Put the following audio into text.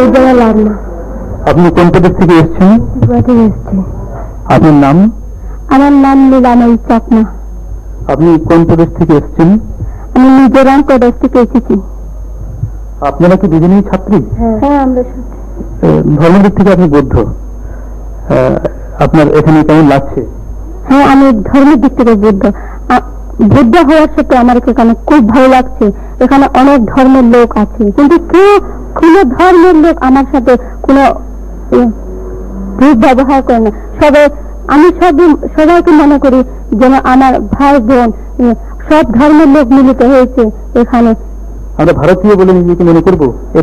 আপনি কোন প্রদেশ থেকে এসেছেন? আপনার নাম? আমার নাম লীলাময়ী চাকমা। আপনি কোন প্রদেশ থেকে এসেছেন? আমি মিজোরাম প্রদেশ থেকে এসেছি। আপনারা কি দুজনেই ছাত্রী? হ্যাঁ, আমরা ধর্মদিক থেকে আপনি বৌদ্ধ। আপনার এখানে কেমন লাগছে? হ্যাঁ, আমি ধর্মের দিক থেকে বৌদ্ধ। বৌদ্ধ হওয়ার সাথে আমার এখানে খুব ভালো লাগছে। এখানে অনেক ধর্মের লোক আছে, কিন্তু কোন ধর্মের লোক আমার সাথে কোনো ব্যবহার করে না। আমি সবাইকে মনে করি যেন আমার ভাই বোন। সব ধর্মের লোক মিলিত হয়েছে এখানে। আমরা ভারতীয় বলে নিজেকে মনে করবো।